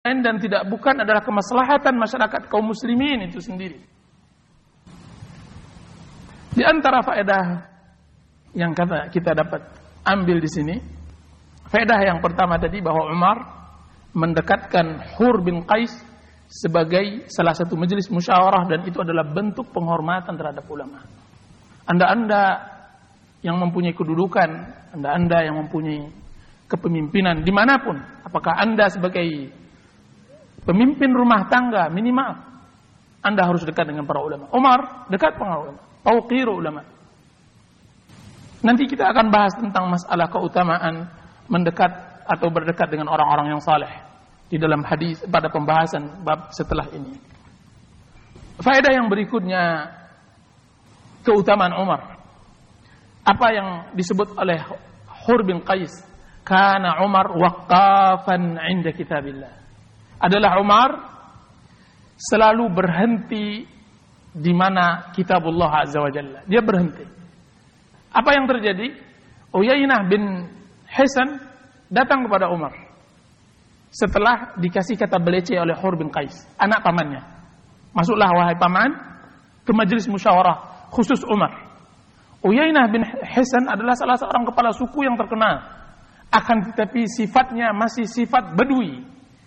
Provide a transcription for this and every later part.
dan bukan adalah kemaslahatan masyarakat kaum muslimin itu sendiri. Di antara faedah yang kita dapat ambil di sini, faedah yang pertama tadi bahwa Umar mendekatkan Hur bin Qais sebagai salah satu majelis musyawarah, dan itu adalah bentuk penghormatan terhadap ulama. Anda yang mempunyai kedudukan, Anda yang mempunyai kepemimpinan dimanapun, apakah Anda sebagai pemimpin rumah tangga, minimal Anda harus dekat dengan para ulama. Umar dekat dengan ulama, tauqir ulama. Nanti kita akan bahas tentang masalah keutamaan mendekat atau berdekat dengan orang-orang yang saleh di dalam hadis pada pembahasan bab setelah ini. Faedah yang berikutnya, keutamaan Umar. Apa yang disebut oleh Hur bin Qais, kana Umar waqafan 'inda kitabillah. Adalah Umar selalu berhenti di mana kitabullah azza wa jalla. Dia berhenti. Apa yang terjadi? Uyainah bin Hisan datang kepada Umar setelah dikasih kata belece oleh Hur bin Qais, anak pamannya. Masuklah wahai paman ke majelis musyawarah khusus Umar. Uyainah bin Hisan adalah salah seorang kepala suku yang terkenal, akan tetapi sifatnya masih sifat badui.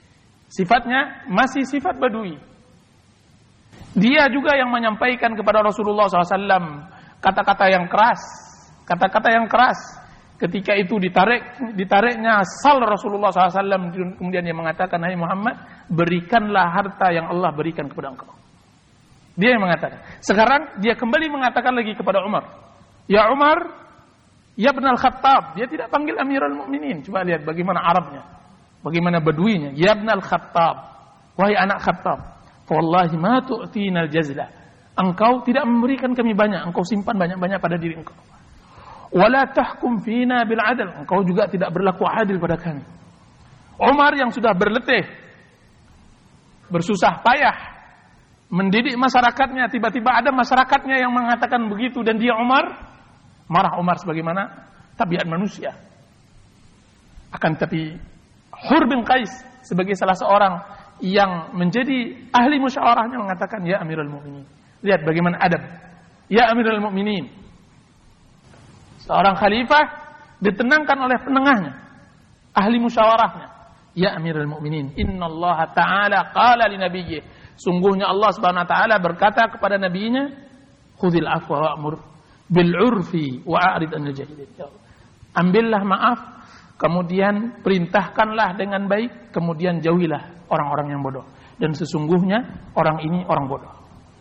Dia juga yang menyampaikan kepada Rasulullah SAW kata-kata yang keras. Ketika itu ditariknya sal Rasulullah SAW, kemudian dia mengatakan, hai Muhammad, berikanlah harta yang Allah berikan kepada engkau. Dia yang mengatakan. Sekarang dia kembali mengatakan lagi kepada Umar, ya Umar, ya Ibn al-Khattab. Dia tidak panggil Amirul Mukminin. Coba lihat bagaimana Arabnya, bagaimana Baduinya. Ya Ibn al-Khattab, wahai anak Khattab, wallahi ma tu'tina al-jazla. Engkau tidak memberikan kami banyak, engkau simpan banyak-banyak pada diri engkau. Wala tahkum fina bil adl. Engkau juga tidak berlaku adil pada kami. Umar yang sudah berletih, bersusah payah mendidik masyarakatnya, tiba-tiba ada masyarakatnya yang mengatakan begitu, dan dia marah Umar sebagaimana tabiat manusia. Akan tapi Hur bin Qais sebagai salah seorang yang menjadi ahli musyawarahnya mengatakan, ya Amirul Mukminin. Lihat bagaimana adab. Ya Amirul Mukminin. Seorang khalifah ditenangkan oleh penengahnya, ahli musyawarahnya. Ya Amirul Mukminin, innallaha ta'ala qala li nabiyyi. Sungguhnya Allah Subhanahu wa taala berkata kepada nabinya, khudhil afwa wa'mur bil 'urfi wa'rid 'anil jahilin. Ambillah maaf, kemudian perintahkanlah dengan baik, kemudian jauhilah orang-orang yang bodoh. Dan sesungguhnya orang ini orang bodoh.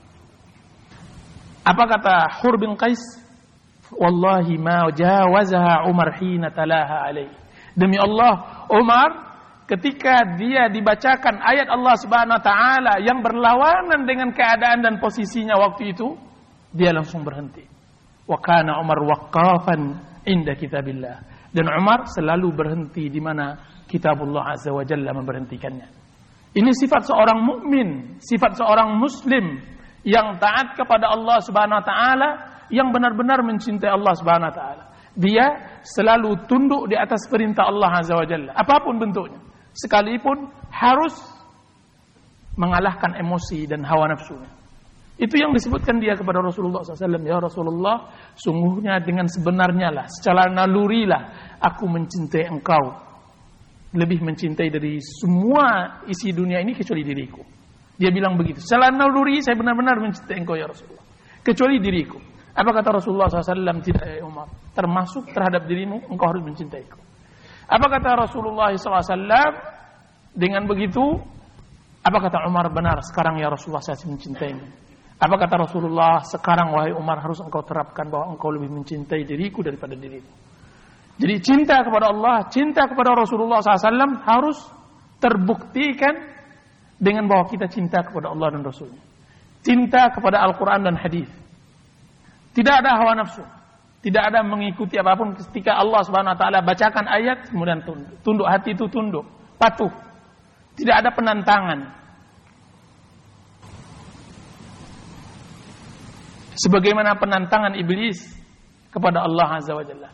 Apa kata Hur bin Qais? Wallahi ma jawazaha Umar hina talaha alaihi. Demi Allah, Umar ketika dia dibacakan ayat Allah Subhanahu wa taala yang berlawanan dengan keadaan dan posisinya waktu itu, dia langsung berhenti. Wa kana Umar waqafan inda kitabillah. Dan Umar selalu berhenti di mana kitabullah azza wa jalla memberhentikannya. Ini sifat seorang mukmin, sifat seorang muslim yang taat kepada Allah Subhanahu wa taala, yang benar-benar mencintai Allah Subhanahu wa taala. Dia selalu tunduk di atas perintah Allah azza wa jalla, apapun bentuknya. Sekalipun harus mengalahkan emosi dan hawa nafsunya. Itu yang disebutkan dia kepada Rasulullah SAW. Ya Rasulullah, sungguhnya dengan sebenarnya lah, secara naluri lah, aku mencintai engkau. Lebih mencintai dari semua isi dunia ini kecuali diriku. Dia bilang begitu. Secara naluri saya benar-benar mencintai engkau ya Rasulullah, kecuali diriku. Apa kata Rasulullah SAW? Tidak ya Umar, termasuk terhadap dirimu, engkau harus mencintaiku. Apa kata Rasulullah SAW? Dengan begitu, apa kata Umar? Benar, sekarang ya Rasulullah saya mencintaimu. Apa kata Rasulullah? Sekarang wahai Umar, harus engkau terapkan bahwa engkau lebih mencintai diriku daripada dirimu. Jadi cinta kepada Allah, cinta kepada Rasulullah SAW harus terbuktikan dengan bahwa kita cinta kepada Allah dan Rasulnya. Cinta kepada Al-Quran dan hadis. Tidak ada hawa nafsu, tidak ada mengikuti apapun. Ketika Allah Subhanahu wa taala bacakan ayat, kemudian tunduk, hati itu tunduk, patuh. Tidak ada penantangan. Sebagaimana penantangan iblis kepada Allah Azza wa Jalla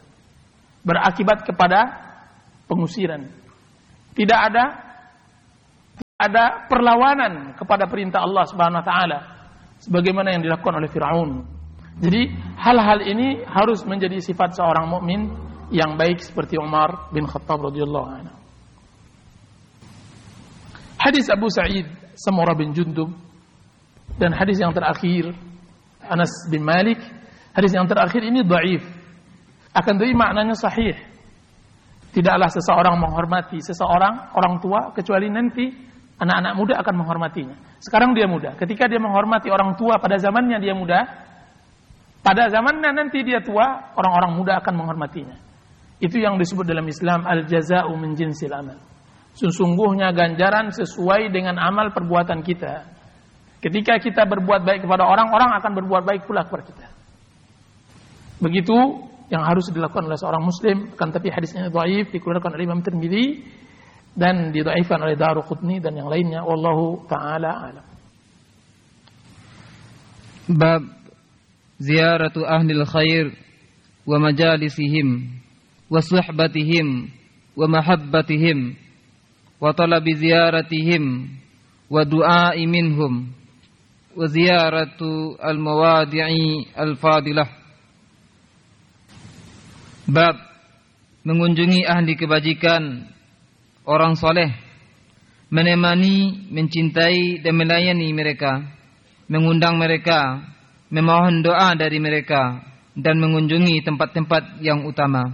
berakibat kepada pengusiran. Tidak ada ada perlawanan kepada perintah Allah Subhanahu wa taala sebagaimana yang dilakukan oleh Firaun. Jadi hal-hal ini harus menjadi sifat seorang mukmin yang baik seperti Umar bin Khattab radhiyallahu anhu. Hadis Abu Sa'id Samurah bin Jundub dan hadis yang terakhir Anas bin Malik, hadis yang terakhir ini dhaif. Akan tetapi maknanya sahih. Tidaklah seseorang menghormati seseorang, orang tua, kecuali nanti anak-anak muda akan menghormatinya. Sekarang dia muda. Ketika dia menghormati orang tua pada zamannya dia muda, pada zamannya nanti dia tua, orang-orang muda akan menghormatinya. Itu yang disebut dalam Islam al-jaza'u min jinsil amal. Sesungguhnya ganjaran sesuai dengan amal perbuatan kita. Ketika kita berbuat baik kepada orang, orang akan berbuat baik pula kepada kita. Begitu yang harus dilakukan oleh seorang muslim. Kan tapi hadisnya dhaif, dikeluarkan oleh Imam Tirmidzi dan didhaifkan oleh Daruqutni dan yang lainnya. Wallahu taala alam. Bab ziyaratu ahlil khair wa majalisihim wa suhbatihim wa mahabbatihim wa talabi ziyaratihim wa du'ai minhum wa ziyaratu al-mawadi'i al-fadilah. Bab mengunjungi ahli kebajikan, orang soleh, menemani, mencintai dan melayani mereka, mengundang mereka, memohon doa dari mereka, dan mengunjungi tempat-tempat yang utama.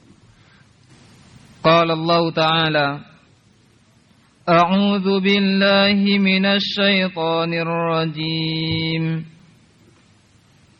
Qala Allah Ta'ala, A'udzu billahi minasy syaithanir rajim.